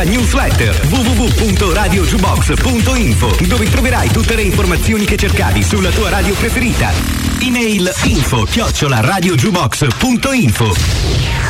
Newsletter www.radiojukebox.info, dove troverai tutte le informazioni che cercavi sulla tua radio preferita. Email info@radiojukebox.info.